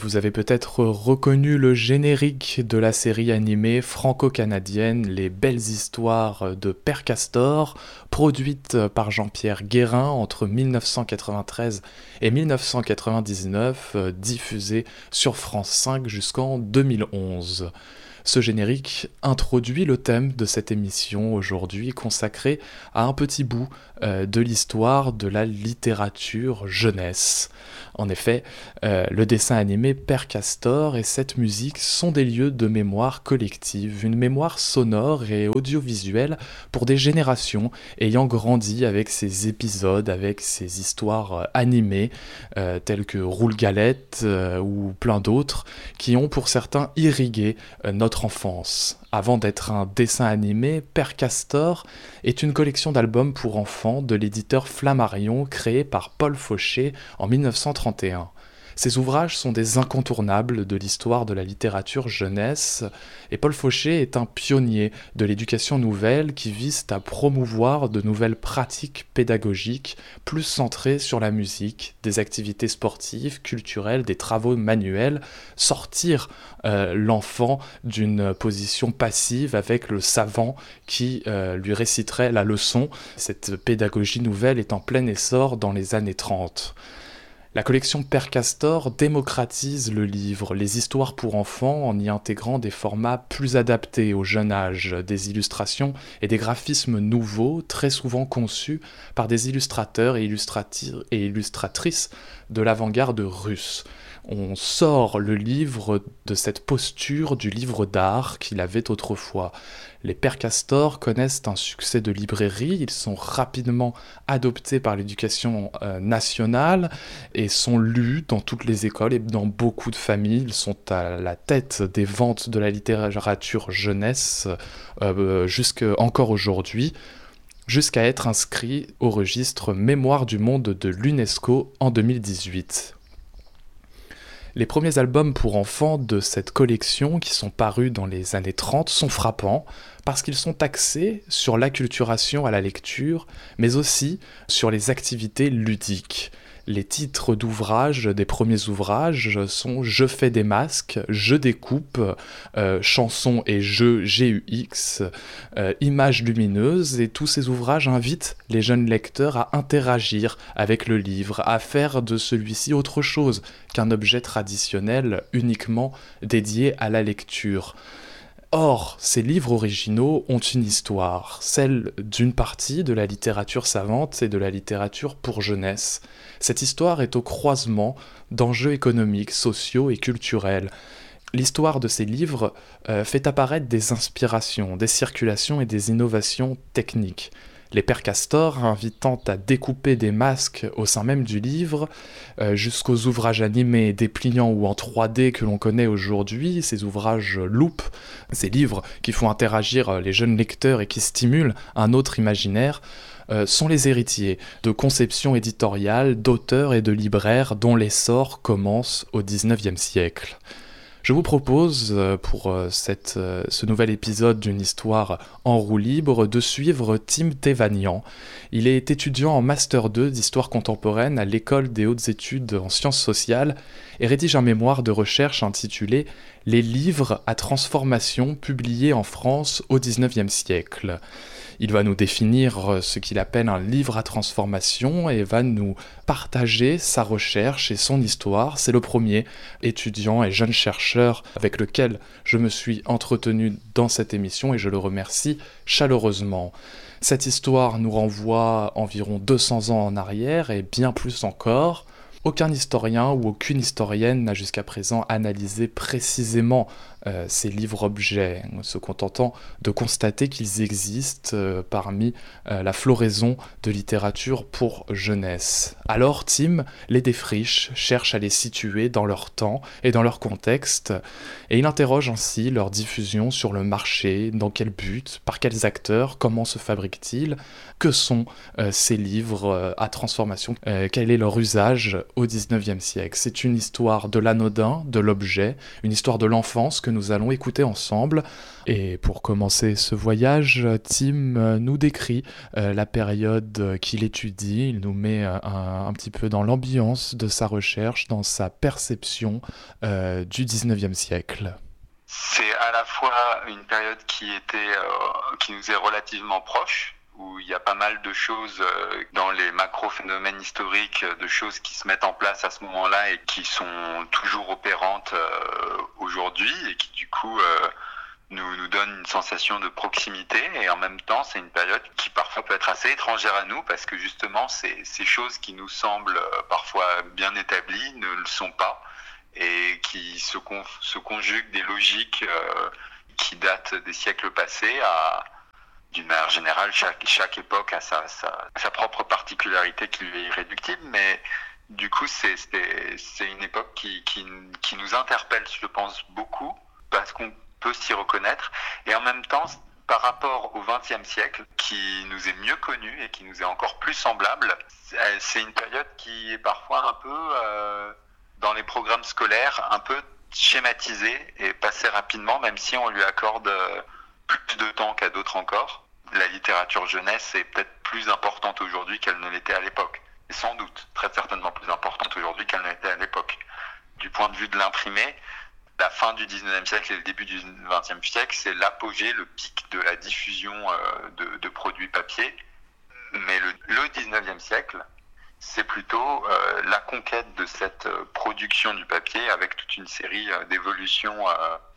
vous avez peut-être reconnu le générique de la série animée franco-canadienne Les Belles Histoires de Père Castor, produite par Jean-Pierre Guérin entre 1993 et 1999, diffusée sur France 5 jusqu'en 2011. Ce générique introduit le thème de cette émission aujourd'hui consacrée à un petit bout de l'histoire de la littérature jeunesse. En effet, le dessin animé Père Castor et cette musique sont des lieux de mémoire collective, une mémoire sonore et audiovisuelle pour des générations ayant grandi avec ces épisodes, avec ces histoires animées telles que Roule Galette ou plein d'autres qui ont pour certains irrigué notre enfance. Avant d'être un dessin animé, Père Castor est une collection d'albums pour enfants de l'éditeur Flammarion créé par Paul Fauché en 1931. Ces ouvrages sont des incontournables de l'histoire de la littérature jeunesse et Paul Fauché est un pionnier de l'éducation nouvelle qui vise à promouvoir de nouvelles pratiques pédagogiques plus centrées sur la musique, des activités sportives, culturelles, des travaux manuels, sortir l'enfant d'une position passive avec le savant qui lui réciterait la leçon. Cette pédagogie nouvelle est en plein essor dans les années 30. La collection Père Castor démocratise le livre, les histoires pour enfants en y intégrant des formats plus adaptés au jeune âge, des illustrations et des graphismes nouveaux, très souvent conçus par des illustrateurs et illustratrices de l'avant-garde russe. On sort le livre de cette posture du livre d'art qu'il avait autrefois. Les Pères Castor connaissent un succès de librairie, ils sont rapidement adoptés par l'éducation nationale et sont lus dans toutes les écoles et dans beaucoup de familles. Ils sont à la tête des ventes de la littérature jeunesse encore aujourd'hui, jusqu'à être inscrits au registre Mémoire du monde de l'UNESCO en 2018. Les premiers albums pour enfants de cette collection, qui sont parus dans les années 30, sont frappants parce qu'ils sont axés sur l'acculturation à la lecture, mais aussi sur les activités ludiques. Les titres d'ouvrages, des premiers ouvrages, sont « Je fais des masques »,« Je découpe »,« Chansons et jeux GUX »,« Images lumineuses », et tous ces ouvrages invitent les jeunes lecteurs à interagir avec le livre, à faire de celui-ci autre chose qu'un objet traditionnel uniquement dédié à la lecture. Or, ces livres originaux ont une histoire, celle d'une partie de la littérature savante et de la littérature pour jeunesse. Cette histoire est au croisement d'enjeux économiques, sociaux et culturels. L'histoire de ces livres fait apparaître des inspirations, des circulations et des innovations techniques. Les Pères Castor invitant à découper des masques au sein même du livre, jusqu'aux ouvrages animés, dépliants ou en 3D que l'on connaît aujourd'hui, ces ouvrages loupes, ces livres qui font interagir les jeunes lecteurs et qui stimulent un autre imaginaire, sont les héritiers de conceptions éditoriales, d'auteurs et de libraires dont l'essor commence au XIXe siècle. Je vous propose, pour ce nouvel épisode d'une histoire en roue libre, de suivre Tim Tevanian. Il est étudiant en Master 2 d'Histoire contemporaine à l'École des hautes études en sciences sociales et rédige un mémoire de recherche intitulé « Les livres à transformation publiés en France au XIXe siècle ». Il va nous définir ce qu'il appelle un livre à transformation et va nous partager sa recherche et son histoire. C'est le premier étudiant et jeune chercheur avec lequel je me suis entretenu dans cette émission et je le remercie chaleureusement. Cette histoire nous renvoie environ 200 ans en arrière et bien plus encore. Aucun historien ou aucune historienne n'a jusqu'à présent analysé précisément ces livres-objets, se contentant de constater qu'ils existent parmi la floraison de littérature pour jeunesse. Alors Tim les défriche, cherche à les situer dans leur temps et dans leur contexte, et il interroge ainsi leur diffusion sur le marché, dans quel but, par quels acteurs, comment se fabriquent-ils, que sont ces livres à transformation, quel est leur usage au XIXe siècle. C'est une histoire de l'anodin, de l'objet, une histoire de l'enfance que nous allons écouter ensemble. Et pour commencer ce voyage, Tim nous décrit la période qu'il étudie. Il nous met un petit peu dans l'ambiance de sa recherche, dans sa perception du 19e siècle. C'est à la fois une période qui nous est relativement proche, où il y a pas mal de choses dans les macro-phénomènes historiques, de choses qui se mettent en place à ce moment-là et qui sont toujours opérantes aujourd'hui et qui du coup nous donnent une sensation de proximité. Et en même temps, c'est une période qui parfois peut être assez étrangère à nous parce que justement, ces choses qui nous semblent parfois bien établies ne le sont pas. Et qui se conjuguent des logiques qui datent des siècles passés. D'une manière générale, chaque époque a sa propre particularité qui lui est irréductible, mais du coup c'est une époque qui nous interpelle, je pense, beaucoup, parce qu'on peut s'y reconnaître, et en même temps, par rapport au XXe siècle, qui nous est mieux connu et qui nous est encore plus semblable, c'est une période qui est parfois un peu... dans les programmes scolaires, un peu schématisé et passé rapidement, même si on lui accorde plus de temps qu'à d'autres encore. La littérature jeunesse est peut-être plus importante aujourd'hui qu'elle ne l'était à l'époque. Et sans doute, très certainement plus importante aujourd'hui qu'elle ne l'était à l'époque. Du point de vue de l'imprimé, la fin du 19e siècle et le début du 20e siècle, c'est l'apogée, le pic de la diffusion de produits papier. Mais le 19e siècle, c'est plutôt la conquête de cette production du papier avec toute une série d'évolutions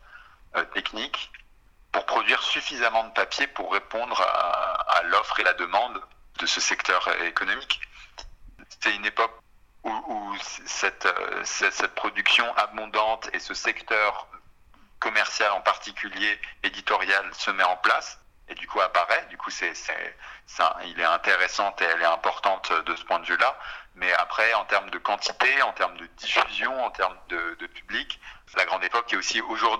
techniques pour produire suffisamment de papier pour répondre à l'offre et la demande de ce secteur économique. C'est une époque où cette production abondante et ce secteur commercial en particulier, éditorial, se met en place. Et du coup apparaît, du coup il est intéressante et elle est importante de ce point de vue-là, mais après en termes de quantité, en termes de diffusion, en termes de public, la grande époque est aussi aujourd'hui